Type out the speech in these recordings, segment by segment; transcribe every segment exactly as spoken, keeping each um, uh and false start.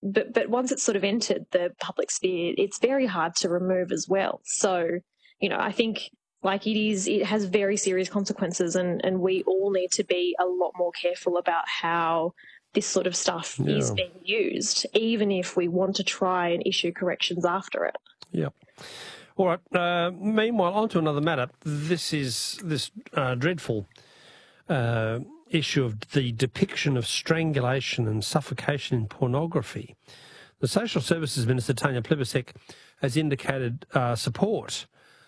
but but once it's sort of entered the public sphere, it's very hard to remove as well. So, you know, I think like it is, it has very serious consequences, and, and we all need to be a lot more careful about how this sort of stuff yeah. is being used, even if we want to try and issue corrections after it. Yeah. All right. Uh, meanwhile, on to another matter. This is this uh, dreadful uh, issue of the depiction of strangulation and suffocation in pornography. The Social Services Minister, Tanya Plibersek, has indicated uh, support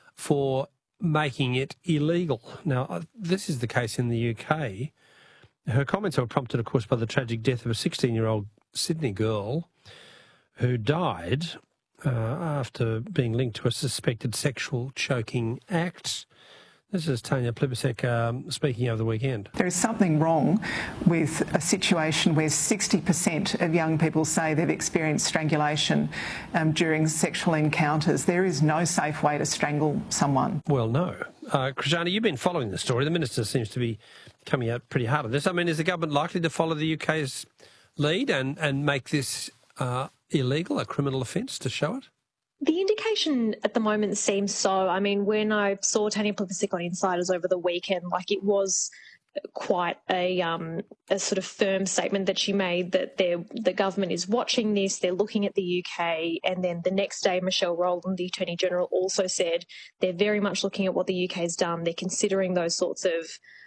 for making it illegal. Now, uh, this is the case in the U K. Her comments were prompted, of course, by the tragic death of a sixteen-year-old Sydney girl who died uh, after being linked to a suspected sexual choking act. This is Tanya Plibersek um, speaking over the weekend. There is something wrong with a situation where sixty percent of young people say they've experienced strangulation um, during sexual encounters. There is no safe way to strangle someone. Well, no. Uh, Krishana, you've been following the story. The Minister seems to be coming out pretty hard on this. I mean, is the government likely to follow the U K's lead and, and make this uh, illegal, a criminal offence, to show it? The indication at the moment seems so. I mean, when I saw Tanya Plibersek on Insiders over the weekend, like it was quite a um, a sort of firm statement that she made that the government is watching this, they're looking at the U K, and then the next day Michelle Rowland, the Attorney General, also said they're very much looking at what the U K's done. They're considering those sorts of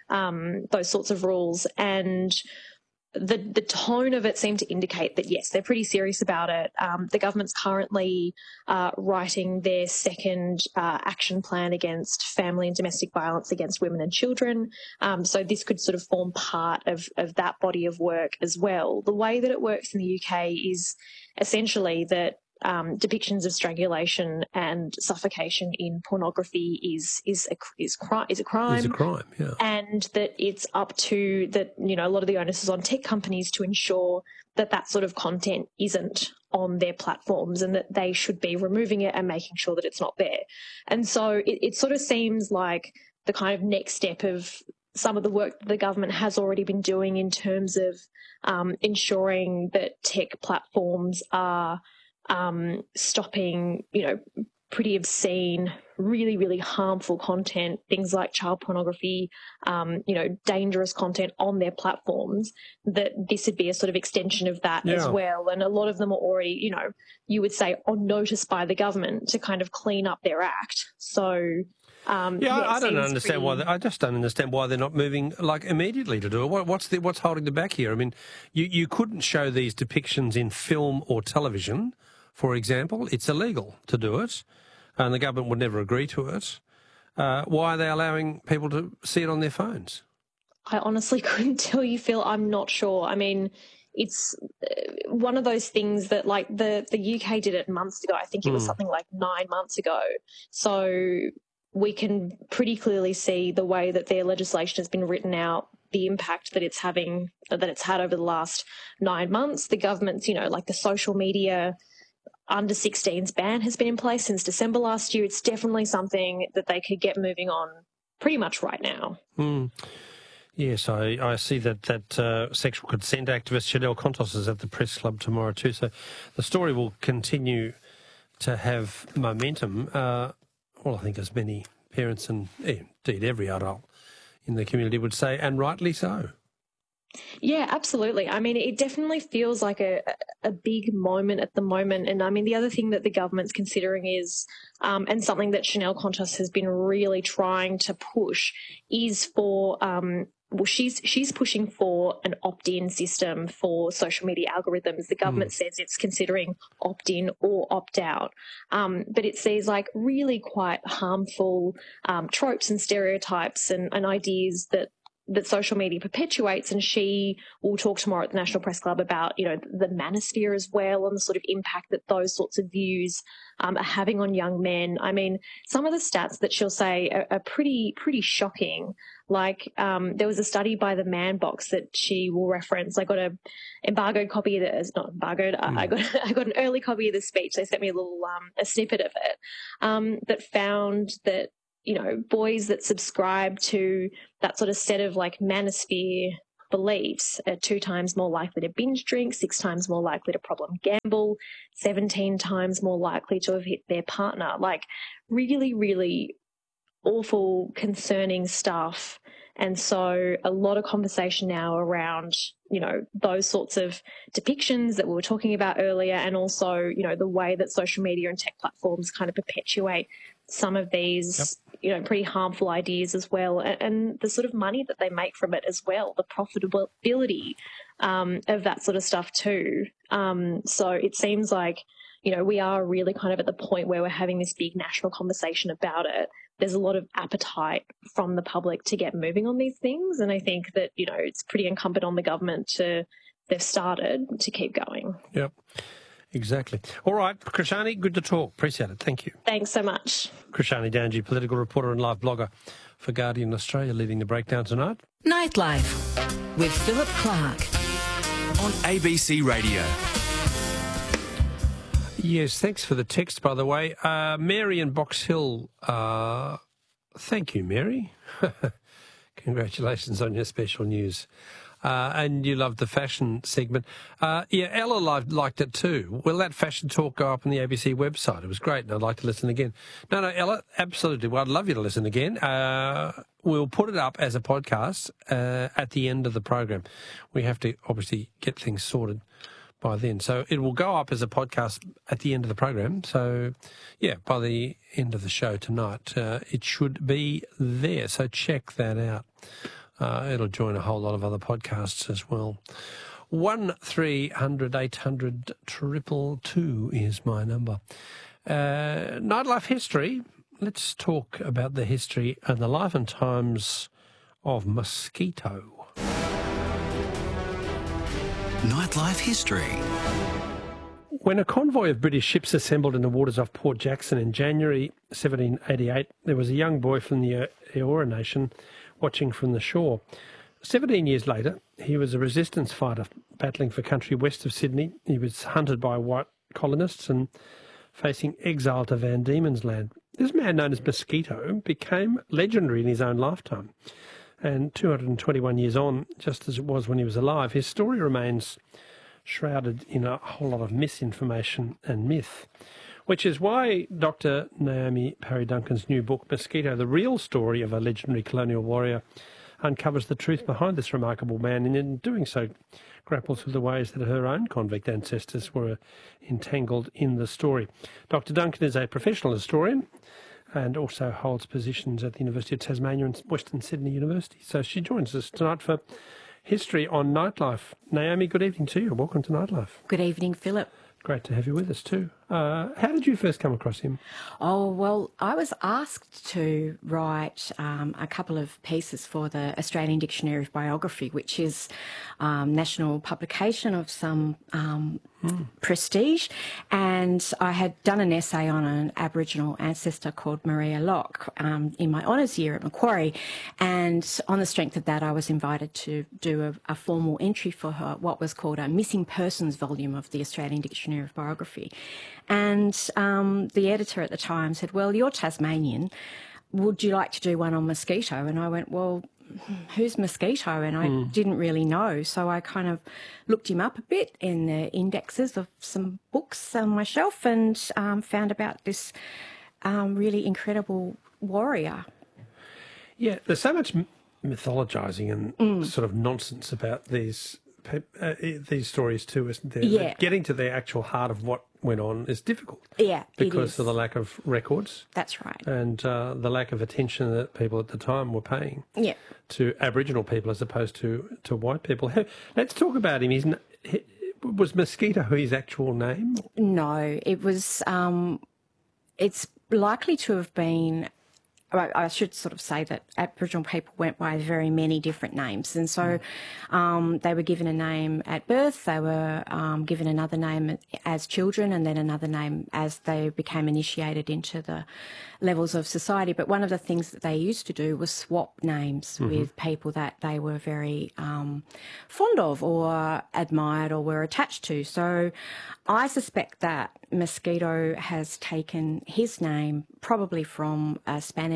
um, those sorts of rules, and the the tone of it seemed to indicate that, yes, they're pretty serious about it. Um, the government's currently uh, writing their second uh, action plan against family and domestic violence against women and children. Um, so this could sort of form part of, of that body of work as well. The way that it works in the U K is essentially that Um, depictions of strangulation and suffocation in pornography is is a, is, cri- is a crime. It's a crime, yeah. And that it's up to that, you know, a lot of the onus is on tech companies to ensure that that sort of content isn't on their platforms, and that they should be removing it and making sure that it's not there. And so it, it sort of seems like the kind of next step of some of the work that the government has already been doing in terms of um, ensuring that tech platforms are Um, stopping, you know, pretty obscene, really, really harmful content, things like child pornography, um, you know, dangerous content on their platforms, that this would be a sort of extension of that yeah. as well. And a lot of them are already, you know, you would say on notice by the government to kind of clean up their act. So, um, yeah, yeah I don't understand pretty... why. They, I just don't understand why they're not moving like immediately to do it. What, what's the, what's holding them back here? I mean, you you couldn't show these depictions in film or television, for example. It's illegal to do it, and the government would never agree to it. Uh, why are they allowing people to see it on their phones? I honestly couldn't tell you, Phil. I'm not sure. I mean, it's one of those things that, like, the, the U K did it months ago. I think it was mm. something like nine months ago. So we can pretty clearly see the way that their legislation has been written out, the impact that it's having, that it's had over the last nine months. The government's, you know, like the social media under sixteens ban has been in place since December last year. It's definitely something that they could get moving on pretty much right now. Mm. Yes, I, I see that that uh, sexual consent activist Chanel Contos is at the Press Club tomorrow too. So the story will continue to have momentum. Uh, well, I think as many parents and indeed every adult in the community would say, and rightly so. Yeah, absolutely. I mean, it definitely feels like a, a big moment at the moment. And I mean, the other thing that the government's considering is, um, and something that Chanel Contos has been really trying to push, is for, um, well, she's she's pushing for an opt-in system for social media algorithms. The government mm. says it's considering opt-in or opt-out. Um, but it sees like really quite harmful um, tropes and stereotypes and, and ideas that that social media perpetuates, and she will talk tomorrow at the National Press Club about, you know, the manosphere as well, and the sort of impact that those sorts of views um, are having on young men. I mean, some of the stats that she'll say are, are pretty, pretty shocking. Like um, there was a study by the Man Box that she will reference. I got a embargoed copy of the, it's not embargoed, mm. I got I got an early copy of the speech. They sent me a little, um, a snippet of it um, that found that, you know, boys that subscribe to that sort of set of like manosphere beliefs are two times more likely to binge drink, six times more likely to problem gamble, seventeen times more likely to have hit their partner. Like really, really awful, concerning stuff. And so a lot of conversation now around, you know, those sorts of depictions that we were talking about earlier, and also, you know, the way that social media and tech platforms kind of perpetuate some of these, yep. you know, pretty harmful ideas as well, and, and the sort of money that they make from it as well, the profitability um, of that sort of stuff too. Um, so it seems like, you know, we are really kind of at the point where we're having this big national conversation about it. There's a lot of appetite from the public to get moving on these things. And I think that, you know, it's pretty incumbent on the government to, they've started to keep going. Yep, exactly. All right, Krishani, good to talk. Appreciate it. Thank you. Thanks so much. Krishani Danji, political reporter and live blogger for Guardian Australia, leading the breakdown tonight. Nightlife with Philip Clark on A B C Radio. Yes, thanks for the text, by the way. Uh, Mary in Box Hill, uh, thank you, Mary. Congratulations on your special news. Uh, and you loved the fashion segment. Uh, yeah, Ella liked, liked it too. Will that fashion talk go up on the A B C website? It was great, and I'd like to listen again. No, no, Ella, absolutely. Well, I'd love you to listen again. Uh, we'll put it up as a podcast uh, at the end of the program. We have to obviously get things sorted by then. So it will go up as a podcast at the end of the program. So, yeah, by the end of the show tonight, uh, it should be there. So check that out. Uh, it'll join a whole lot of other podcasts as well. one three hundred eight hundred triple two is my number. Uh, nightlife history. Let's talk about the history and the life and times of Mosquito. Nightlife history. When a convoy of British ships assembled in the waters off Port Jackson in January seventeen eighty-eight, there was a young boy from the Eora Nation watching from the shore. Seventeen years later, he was a resistance fighter battling for country west of Sydney. He was hunted by white colonists and facing exile to Van Diemen's Land. This man, known as Mosquito, became legendary in his own lifetime. And two hundred twenty-one years on, just as it was when he was alive, his story remains shrouded in a whole lot of misinformation and myth, which is why Doctor Naomi Parry Duncan's new book, Mosquito, The Real Story of a Legendary Colonial Warrior, uncovers the truth behind this remarkable man, and in doing so grapples with the ways that her own convict ancestors were entangled in the story. Doctor Duncan is a professional historian and also holds positions at the University of Tasmania and Western Sydney University. So she joins us tonight for History on Nightlife. Naomi, good evening to you. Welcome to Nightlife. Good evening, Philip. Great to have you with us too. Uh, how did you first come across him? Oh, well, I was asked to write um, a couple of pieces for the Australian Dictionary of Biography, which is um, national publication of some um, mm. prestige. And I had done an essay on an Aboriginal ancestor called Maria Locke um, in my honours year at Macquarie. And on the strength of that, I was invited to do a, a formal entry for her, what was called a Missing Persons volume of the Australian Dictionary of Biography. And um, the editor at the time said, well, you're Tasmanian. Would you like to do one on Mosquito? And I went, well, who's Mosquito? And I mm. didn't really know. So I kind of looked him up a bit in the indexes of some books on my shelf and um, found about this um, really incredible warrior. Yeah, there's so much mythologising and mm. sort of nonsense about these uh, these stories too, isn't there? Yeah. Getting to the actual heart of what went on is difficult. Yeah, because of the lack of records. That's right. And uh, the lack of attention that people at the time were paying yeah. to Aboriginal people as opposed to, to white people. Hey, let's talk about him. He's, he, was Mosquito his actual name? No, it was, um, it's likely to have been, I should sort of say that Aboriginal people went by very many different names. And so um, they were given a name at birth, they were um, given another name as children, and then another name as they became initiated into the levels of society. But one of the things that they used to do was swap names mm-hmm. with people that they were very um, fond of or admired or were attached to. So I suspect that Mosquito has taken his name probably from a Spanish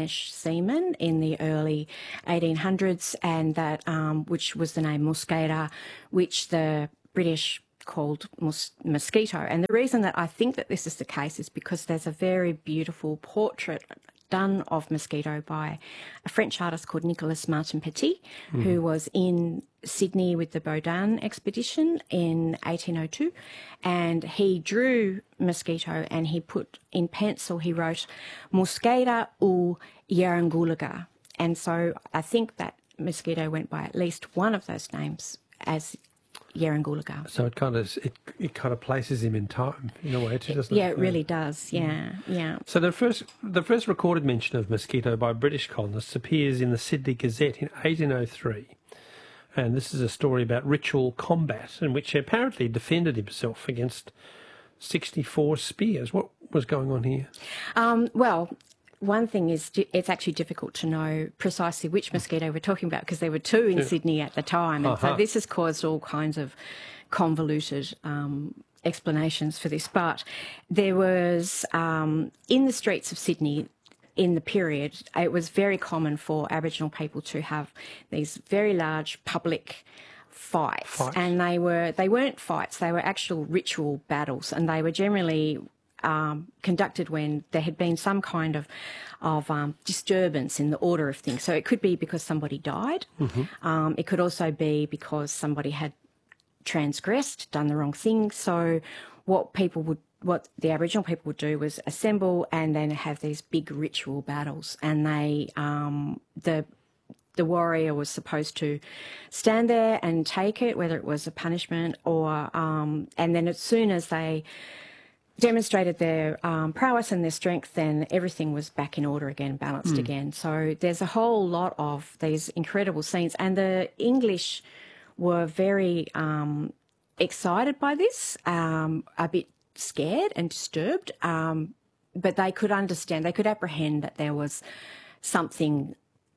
Spanish seamen in the early eighteen hundreds, and that um, which was the name Mosqueda, which the British called mos- mosquito. And the reason that I think that this is the case is because there's a very beautiful portrait done of mosquito by a French artist called Nicolas Martin Petit, mm. who was in Sydney with the Baudin expedition in eighteen oh two, and he drew mosquito and he put in pencil, he wrote Mosqueda ou Yarangulaga. And so I think that mosquito went by at least one of those names as Yarangulaga. So it kind of it, it kind of places him in time in a way too, doesn't yeah, it? It really does. Yeah, yeah. So the first the first recorded mention of mosquito by British colonists appears in the Sydney Gazette in eighteen oh three, and this is a story about ritual combat in which he apparently defended himself against sixty-four spears. What was going on here? Um, well. One thing is it's actually difficult to know precisely which mosquito we're talking about because there were two in yeah. Sydney at the time. And uh-huh. so this has caused all kinds of convoluted um, explanations for this. But there was, um, in the streets of Sydney in the period, it was very common for Aboriginal people to have these very large public fights. fights. And they, were, they weren't fights, they were actual ritual battles, and they were generally Um, conducted when there had been some kind of of um, disturbance in the order of things. So it could be because somebody died. Mm-hmm. Um, it could also be because somebody had transgressed, done the wrong thing. So what people would, what the Aboriginal people would do was assemble and then have these big ritual battles. And they, um, the the warrior was supposed to stand there and take it, whether it was a punishment or, um, and then as soon as they demonstrated their um, prowess and their strength, then everything was back in order again, balanced mm. again. So there's a whole lot of these incredible scenes, and the English were very um, excited by this, um, a bit scared and disturbed, um, but they could understand, they could apprehend that there was something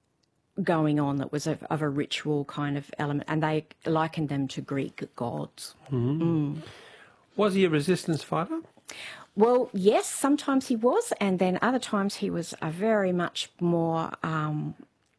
going on that was of, of a ritual kind of element, and they likened them to Greek gods. Mm. Mm. Was he a resistance fighter? Well, yes, sometimes he was, and then other times he was a very much more um,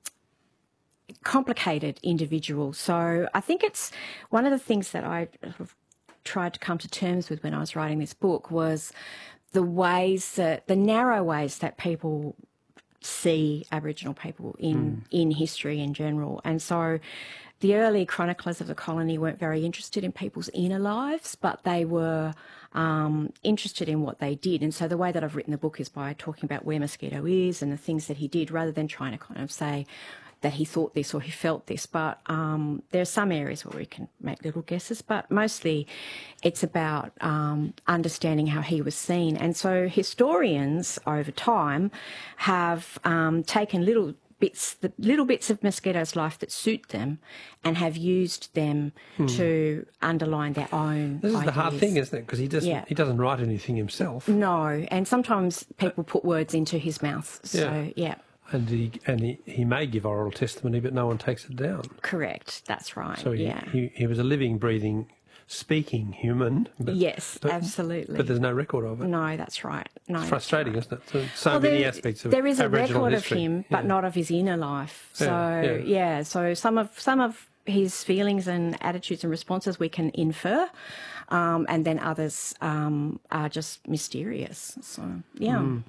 complicated individual. So I think it's one of the things that I tried to come to terms with when I was writing this book was the ways that, the narrow ways that people see Aboriginal people in, mm. in history in general. And so the early chroniclers of the colony weren't very interested in people's inner lives, but they were um, interested in what they did. And so the way that I've written the book is by talking about where Mosquito is and the things that he did, rather than trying to kind of say that he thought this or he felt this. But um, there are some areas where we can make little guesses, but mostly it's about um, understanding how he was seen. And so historians over time have um, taken little bits, the little bits of Mosquito's life that suit them, and have used them hmm. to underline their own This is ideas. The hard thing, isn't it? Because he doesn't, yeah. he doesn't write anything himself. No, and sometimes people put words into his mouth. So, yeah. yeah. And he and he, he may give oral testimony, but no one takes it down. Correct, that's right. So he, yeah. he, he was a living, breathing, speaking human. But, yes, but, absolutely. But there's no record of it. No, that's right. No, it's frustrating, right. isn't it? So, so well, many there, aspects of there is Aboriginal a record history. of him, but yeah. not of his inner life. So yeah, yeah. yeah, so some of some of his feelings and attitudes and responses we can infer, um, and then others um, are just mysterious. So yeah. Mm.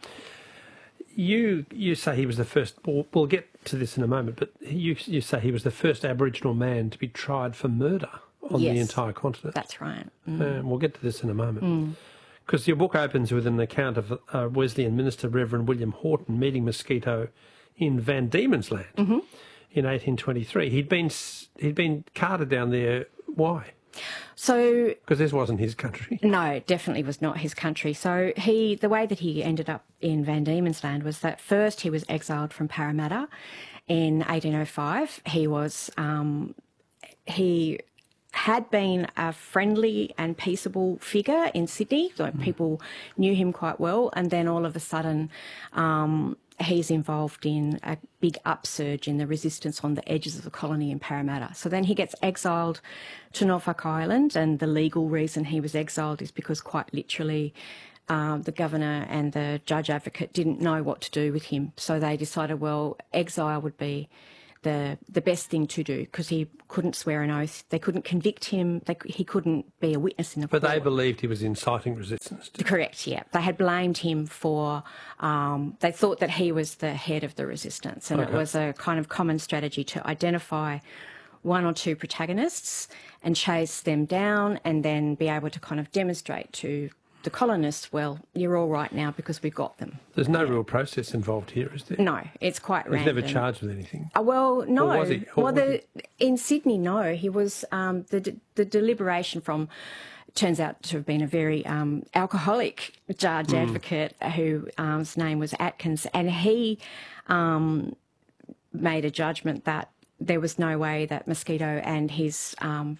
You you say he was the first. We'll, we'll get to this in a moment, but you you say he was the first Aboriginal man to be tried for murder on yes, the entire continent. That's right. Mm. Uh, we'll get to this in a moment. Because mm. your book opens with an account of uh, Wesleyan minister Reverend William Horton meeting Mosquito in Van Diemen's Land mm-hmm. in eighteen twenty-three. He'd been he'd been carted down there. Why? So, because this wasn't his country. No, definitely was not his country. So he, the way that he ended up in Van Diemen's Land was that first he was exiled from Parramatta in eighteen oh five. He was um, he had been a friendly and peaceable figure in Sydney, so mm. people knew him quite well, and then all of a sudden um, he's involved in a big upsurge in the resistance on the edges of the colony in Parramatta. So then he gets exiled to Norfolk Island, and the legal reason he was exiled is because quite literally um, the governor and the judge advocate didn't know what to do with him. So they decided, well, exile would be the the best thing to do because he couldn't swear an oath. They couldn't convict him. They, he couldn't be a witness in the court. But they believed he was inciting resistance. Correct, yeah. They had blamed him for, um, they thought that he was the head of the resistance, and Okay. it was a kind of common strategy to identify one or two protagonists and chase them down and then be able to kind of demonstrate to the colonists, well, you're all right now because we've got them. There's no real process involved here, is there? No, it's quite He's random. never charged with anything. Uh, well, no. Or was he? Or well, was the, in Sydney, no. He was um, the the deliberation from turns out to have been a very um, alcoholic judge Mm. advocate who um, his name was Atkins, and he um, made a judgment that there was no way that Mosquito and his um,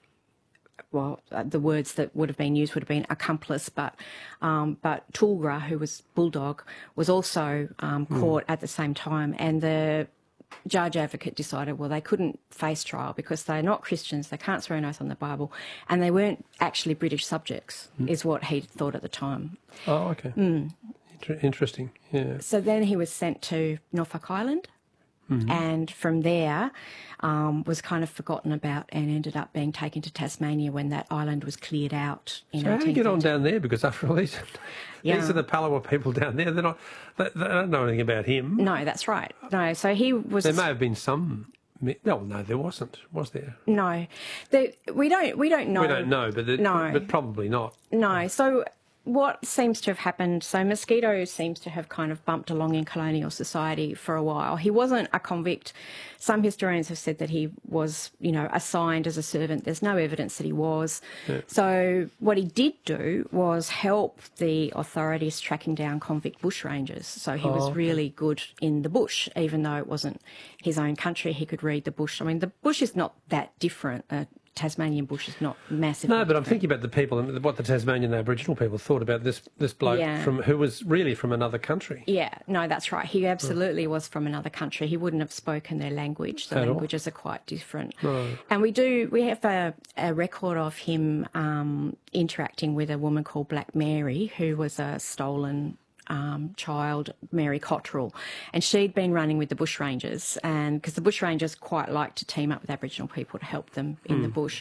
well, uh, the words that would have been used would have been accomplice, but um, but Tulgra, who was Bulldog, was also um, caught at the same time, and the judge advocate decided, well, they couldn't face trial because they're not Christians, they can't swear an oath on the Bible, and they weren't actually British subjects, mm. is what he thought at the time. Oh, okay. Mm. Inter- interesting, yeah. So then he was sent to Norfolk Island. Mm-hmm. And from there um, was kind of forgotten about and ended up being taken to Tasmania when that island was cleared out. In so how do you get on down there? Because after all, these, yeah. these are the Palawa people down there. They're not. They, they don't know anything about him. No, that's right. No, so he was. There may have been some. No, no, there wasn't. Was there? No, the, we don't. We don't know. We don't know, but the, no, but probably not. No, so. What seems to have happened, so Mosquito seems to have kind of bumped along in colonial society for a while. He wasn't a convict. Some historians have said that he was, you know, assigned as a servant. There's no evidence that he was. Yeah. So what he did do was help the authorities tracking down convict bushrangers. So he oh, was really good in the bush, even though it wasn't his own country. He could read the bush. I mean, the bush is not that different. Uh, Tasmanian bush is not massive. No, but I'm thinking about the people, what the Tasmanian Aboriginal people thought about this this bloke yeah. from who was really from another country. Yeah, no, that's right. He absolutely oh. was from another country. He wouldn't have spoken their language. The At languages all. are quite different. Right. And we do, we have a, a record of him um, interacting with a woman called Black Mary, who was a stolen Um, child, Mary Cottrell, and she'd been running with the bushrangers, and because the bushrangers quite like to team up with Aboriginal people to help them in mm. the bush.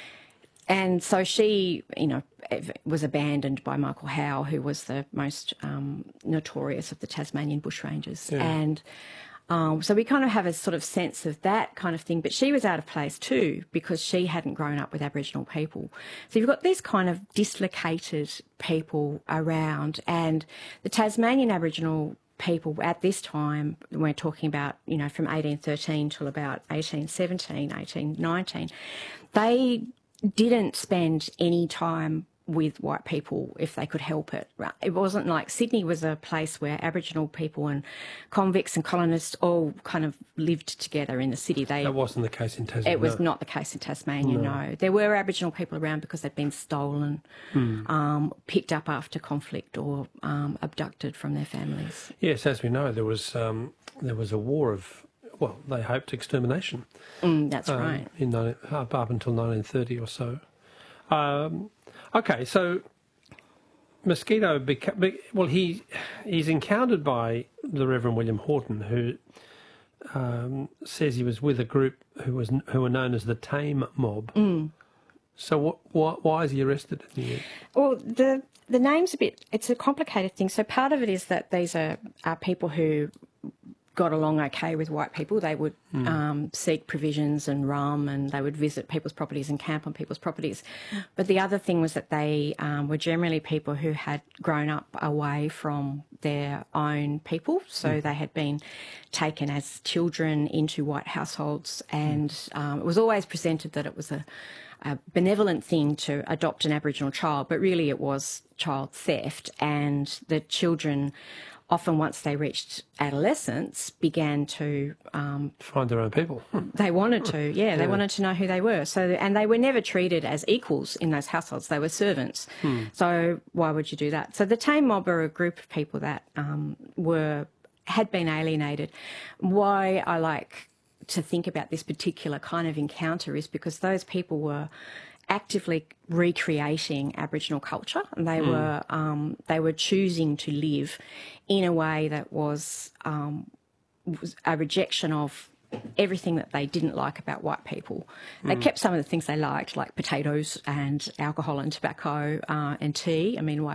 And so she, you know, was abandoned by Michael Howe, who was the most um, notorious of the Tasmanian bushrangers. Yeah. And um, so we kind of have a sort of sense of that kind of thing. But she was out of place too because she hadn't grown up with Aboriginal people. So you've got these kind of dislocated people around, and the Tasmanian Aboriginal people at this time, we're talking about, you know, from eighteen thirteen till about eighteen seventeen, eighteen nineteen, they didn't spend any time with white people if they could help it. It wasn't like Sydney was a place where Aboriginal people and convicts and colonists all kind of lived together in the city. They, that wasn't the case in Tasmania. It was no. not the case in Tasmania, no. no. There were Aboriginal people around because they'd been stolen, hmm. um, picked up after conflict or um, abducted from their families. Yes, as we know, there was um, there was a war of, well, they hoped extermination. Mm, that's um, right. In up, up until nineteen thirty or so. Um, okay, so Mosquito, beca- well, he he's encountered by the Reverend William Horton, who um, says he was with a group who was who were known as the Tame Mob. Mm. So what, why, why is he arrested in the end? Well, the the name's a bit, it's a complicated thing. So part of it is that these are, are people who got along okay with white people. They would mm. um, seek provisions and rum, and they would visit people's properties and camp on people's properties. But the other thing was that they um, were generally people who had grown up away from their own people. So mm. they had been taken as children into white households, and mm. um, it was always presented that it was a, a benevolent thing to adopt an Aboriginal child, but really it was child theft, and the children often once they reached adolescence began to um, find their own people. They wanted to, yeah, they yeah. wanted to know who they were. So, and they were never treated as equals in those households. They were servants. Hmm. So why would you do that? So the Tame Mob are a group of people that um, were had been alienated. Why I like to think about this particular kind of encounter is because those people were actively recreating Aboriginal culture, and they mm. were um, they were choosing to live in a way that was, um, was a rejection of everything that they didn't like about white people. They mm. kept some of the things they liked, like potatoes and alcohol and tobacco uh, and tea. I mean, white